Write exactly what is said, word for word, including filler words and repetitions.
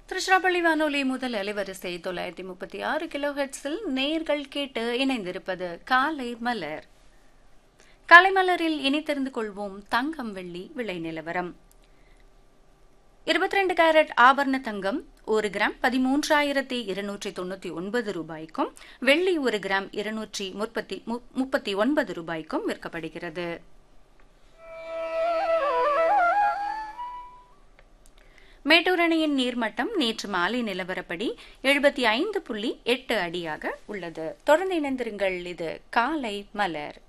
திருச்சிராப்பள்ளி வானொலி முதல் அலைவரிசை தொள்ளாயிரத்தி முப்பத்தி ஆறு கிலோ ஹெர்ட்ஸில் நேர்கள் கேட்டு இணைந்திருப்பது காலை மலர். காலை மலரில் இனி தெரிந்து கொள்வோம் தங்கம் வெள்ளி விலை நிலவரம். இருபத்தி ரெண்டு கேரட் ஆபரண தங்கம் ஒரு கிராம் பதிமூன்றாயிரத்தி இருநூற்றி தொண்ணூத்தி ஒன்பது ரூபாய்க்கும், வெள்ளி ஒரு கிராம் இருநூற்றி முப்பத்தி முப்பத்தி ஒன்பது ரூபாய்க்கும் விற்கப்படுகிறது. மேட்டூர் அணையின் நீர்மட்டம் நேற்று மாலை நிலவரப்படி எழுபத்தி ஐந்து புள்ளி எட்டு அடியாக உள்ளது. தொடர்ந்து இணைந்திருங்கள். இது காலை மலர்.